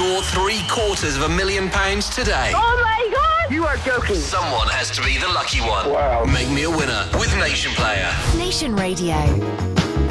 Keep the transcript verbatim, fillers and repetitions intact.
your three quarters of a million pounds today. Oh my God! You are joking. Someone has to be the lucky one. Wow. Make me a winner with Nation Player. Nation Radio.